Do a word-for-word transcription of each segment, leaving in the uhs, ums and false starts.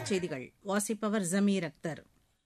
தலைப்புச் செய்திகள் வாசிப்பவர் ஜமீர் அக்தர்.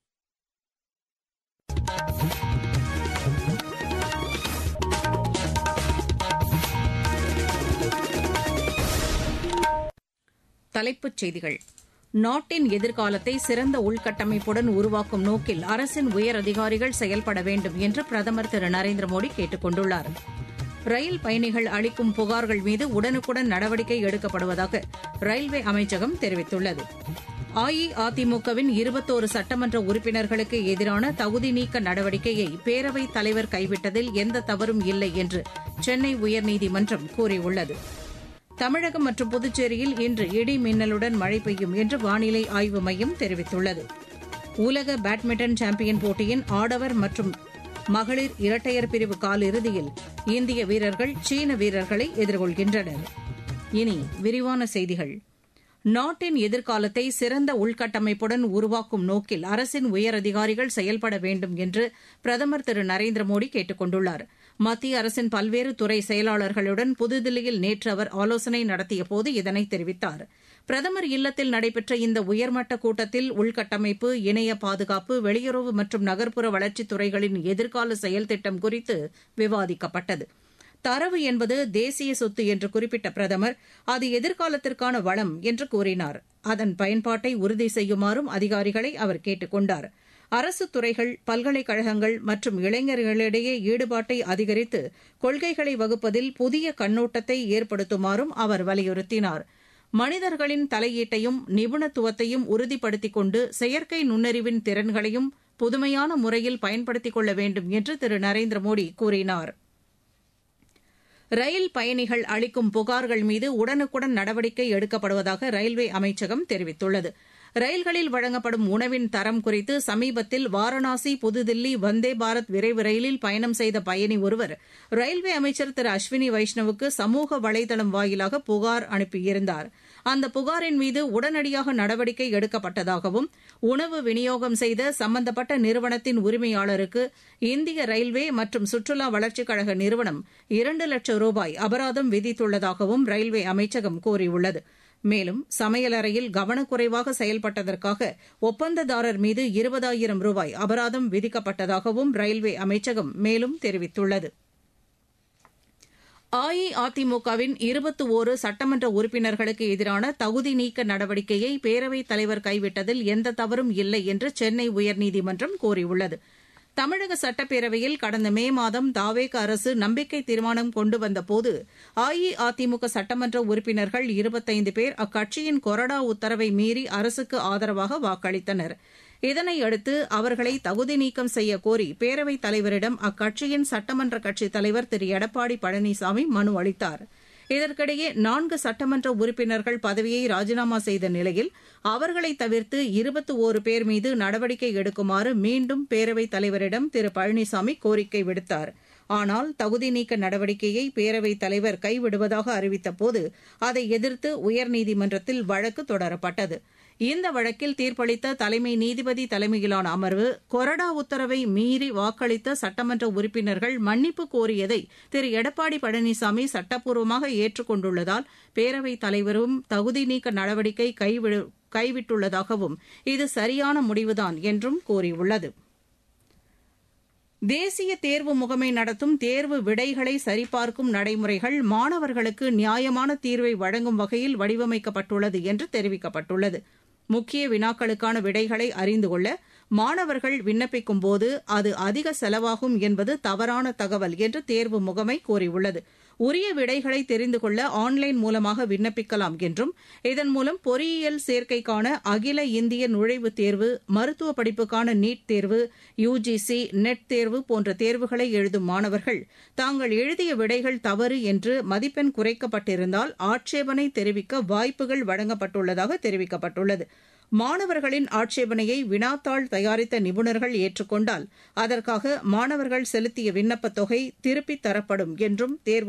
தலைப்புச் செய்திகள். நாட்டின் எதிர்காலத்தை சிறந்த உள்கட்டமைப்புடன் உருவாக்கும் நோக்கில் அரசின் உயர் அதிகாரிகள் செயல்பட வேண்டும் என்று பிரதமர் திரு நரேந்திர மோடி கேட்டுக் கொண்டுள்ளார். ரயில் பயணிகள் அளிக்கும் புகார்கள் மீது உடனுக்குடன் நடவடிக்கை எடுக்கப்படுவதாக ரயில்வே அமைச்சகம் தெரிவித்துள்ளது. அஇஅதிமுகவின் இருபத்தோரு சட்டமன்ற உறுப்பினர்களுக்கு எதிரான தகுதி நீக்க நடவடிக்கையை பேரவைத் தலைவர் கைவிட்டதில் எந்த தவறும் இல்லை என்று சென்னை உயர்நீதிமன்றம் கூறியுள்ளது. தமிழகம் மற்றும் புதுச்சேரியில் இன்று இடி மின்னலுடன் மழை பெய்யும் என்று வானிலை ஆய்வு மையம் தெரிவித்துள்ளது. உலக பேட்மிண்டன் சாம்பியன் போட்டியின் ஆடவர் மற்றும் மகளிர் இரட்டையர் பிரிவு காலிறுதியில் இந்திய வீரர்கள் சீன வீரர்களை எதிர்கொள்கின்றனர். இனி விரிவான செய்திகள். நாட்டின் எதிர்காலத்தை சிறந்த உள்கட்டமைப்புடன் உருவாக்கும் நோக்கில் அரசின் உயரதிகாரிகள் செயல்பட வேண்டும் என்று பிரதமர் திரு நரேந்திர மோடி கேட்டுக் கொண்டுள்ளார். மத்திய அரசின் பல்வேறு துறை செயலாளர்களுடன் புதுதில்லியில் நேற்று அவர் ஆலோசனை நடத்தியபோது இதனை தெரிவித்தார். பிரதமர் இல்லத்தில் நடைபெற்ற இந்த உயர்மட்ட கூட்டத்தில் உள்கட்டமைப்பு, இணைய பாதுகாப்பு, வெளியுறவு மற்றும் நகர்ப்புற வளர்ச்சித் துறைகளின் எதிர்கால செயல் திட்டம் குறித்து விவாதிக்கப்பட்டது. தரவு என்பது தேசிய சொத்து என்று குறிப்பிட்ட பிரதமர் அது எதிர்காலத்திற்கான வளம் என்று கூறினார். அதன் பயன்பாட்டை உறுதி செய்யுமாறும் அதிகாரிகளை அவர் கேட்டுக் கொண்டார். அரசுத் துறைகள், பல்கலைக்கழகங்கள் மற்றும் இளைஞர்களிடையே ஈடுபாட்டை அதிகரித்து கொள்கைகளை வகுப்பதில் புதிய கண்ணோட்டத்தை ஏற்படுத்துமாறும் அவர் வலியுறுத்தினார். மனிதர்களின் தலையீட்டையும் நிபுணத்துவத்தையும் உறுதிப்படுத்திக் கொண்டு செயற்கை நுண்ணறிவின் திறன்களையும் புதுமையான முறையில் பயன்படுத்திக் கொள்ள வேண்டும் என்று திரு நரேந்திர மோடி கூறினார். ரயில் பயணிகள் அளிக்கும் புகார்கள் மீது உடனுக்குடன் நடவடிக்கை எடுக்கப்படுவதாக ரயில்வே அமைச்சகம் தெரிவித்துள்ளது. ரயில்களில் வழங்கப்படும் உணவின் தரம் குறித்து சமீபத்தில் வாரணாசி புதுதில்லி வந்தே பாரத் விரைவு ரயிலில் பயணம் செய்த பயணி ஒருவர் ரயில்வே அமைச்சர் திரு அஸ்வினி வைஷ்ணவுக்கு சமூக வலைதளம் வாயிலாக புகார் அனுப்பியிருந்தார். அந்த புகாரின் மீது உடனடியாக நடவடிக்கை எடுக்கப்பட்டதாகவும் உணவு விநியோகம் செய்த சம்பந்தப்பட்ட நிறுவனத்தின் உரிமையாளருக்கு இந்திய ரயில்வே மற்றும் சுற்றுலா வளர்ச்சிக் கழக நிறுவனம் இரண்டு லட்சம் ரூபாய் அபராதம் விதித்துள்ளதாகவும் ரயில்வே அமைச்சகம் கூறியுள்ளது. மேலும் சமையலறையில் கவனக்குறைவாக செயல்பட்டதற்காக ஒப்பந்ததாரர் மீது இருபதாயிரம் ரூபாய் அபராதம் விதிக்கப்பட்டதாகவும் ரயில்வே அமைச்சகம் மேலும் தெரிவித்துள்ளது. அஇஅதிமுகவின் இருபத்தி ஒன்று சட்டமன்ற உறுப்பினர்களுக்கு எதிரான தகுதி நீக்க நடவடிக்கையை பேரவைத் தலைவர் கைவிட்டதில் எந்த தவறும் இல்லை என்று சென்னை உயர்நீதிமன்றம் கூறியுள்ளது. தமிழக சட்டப்பேரவையில் கடந்த மே மாதம் தாவேக அரசு நம்பிக்கை தீர்மானம் கொண்டு வந்தபோது அஇஅதிமுக சட்டமன்ற உறுப்பினர்கள் இருபத்தைந்து பேர் அக்கட்சியின் கொறடா உத்தரவை மீறி அரசுக்கு ஆதரவாக வாக்களித்தனர். இதனையடுத்து அவர்களை தகுதி நீக்கம் செய்ய கோரி பேரவைத் தலைவரிடம் அக்கட்சியின் சட்டமன்ற கட்சித் தலைவர் திரு எடப்பாடி பழனிசாமி மனு அளித்தார். இதற்கிடையே நான்கு சட்டமன்ற உறுப்பினர்கள் பதவியை ராஜினாமா செய்த நிலையில் அவர்களை தவிர்த்து இருபத்தி ஒரு பேர் மீது நடவடிக்கை எடுக்குமாறு மீண்டும் பேரவைத் தலைவரிடம் திரு பழனிசாமி கோரிக்கை விடுத்தார். ஆனால் தகுதி நீக்க நடவடிக்கையை பேரவைத் தலைவர் கைவிடுவதாக அறிவித்தபோது அதை எதிர்த்து உயர்நீதிமன்றத்தில் வழக்கு தொடரப்பட்டது. இந்த வழக்கில் தீர்ப்பளித்த தலைமை நீதிபதி தலைமையிலான அமர்வு கொறடா உத்தரவை மீறி வாக்களித்த சட்டமன்ற உறுப்பினர்கள் மன்னிப்பு கோரியதை திரு எடப்பாடி பழனிசாமி சட்டப்பூர்வமாக ஏற்றுக் கொண்டுள்ளதால் பேரவைத் தலைவரும் தகுதி நீக்க நடவடிக்கை கைவிடு கைவிட்டுள்ளதாகவும் இது சரியான முடிவுதான் என்றும் கூறியுள்ளது. தேசிய தேர்வு முகமை நடத்தும் தேர்வு விடைகளை சரிபார்க்கும் நடைமுறைகள் மாணவர்களுக்கு நியாயமான தீர்வை வழங்கும் வகையில் வடிவமைக்கப்பட்டுள்ளது என்று தெரிவிக்கப்பட்டுள்ளது. முக்கிய வினாக்களுக்கான விடைகளை அறிந்து கொள்ள மாணவர்கள் விண்ணப்பிக்கும்போது அது அதிக செலவாகும் என்பது தவறான தகவல் என்று தேர்வு முகமை கூறியுள்ளது. உரிய விடைகளை தெரிந்து கொள்ள ஆன்லைன் மூலமாக விண்ணப்பிக்கலாம் என்றும் இதன் மூலம் பொறியியல் சேர்க்கைக்கான அகில இந்திய நுழைவுத் தேர்வு, மருத்துவ படிப்புக்கான நீட் தேர்வு, யுஜிசி நெட் தேர்வு போன்ற தேர்வுகளை எழுதும் மாணவர்கள் தாங்கள் எழுதிய விடைகள் தவறு என்று மதிப்பெண் குறைக்கப்பட்டிருந்தால் ஆட்சேபனை தெரிவிக்க வாய்ப்புகள் வழங்கப்பட்டுள்ளதாக தெரிவிக்கப்பட்டுள்ளது. மாணவர்களின் ஆட்சேபனையை வினாத்தாள் தயாரித்த நிபுணர்கள் ஏற்றுக்கொண்டால் அதற்காக மாணவர்கள் செலுத்திய விண்ணப்பத் தொகை திருப்பித் தரப்படும் என்றும் தேர்வு